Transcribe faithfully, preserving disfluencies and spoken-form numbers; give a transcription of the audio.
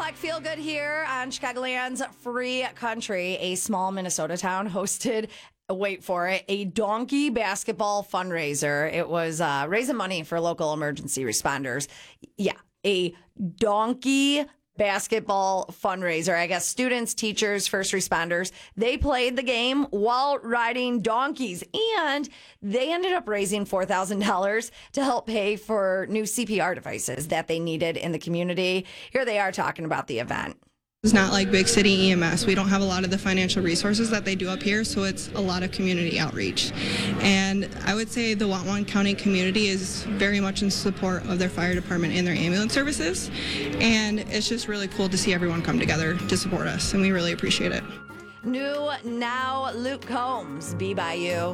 back. Feel good here on Chicagoland's Free Country. A small Minnesota town hosted, wait for it, a donkey basketball fundraiser. It was uh, raising money for local emergency responders. Yeah, a donkey basketball fundraiser. I guess students, teachers, first responders, they played the game while riding donkeys, and they ended up raising four thousand dollars to help pay for new C P R devices that they needed in the community. Here they are talking about the event. It's not like big city E M S. We don't have a lot of the financial resources that they do up here, so it's a lot of community outreach. And I would say the Whatwon County community is very much in support of their fire department and their ambulance services. And it's just really cool to see everyone come together to support us, and we really appreciate it. New now, Luke Combs, Be By You.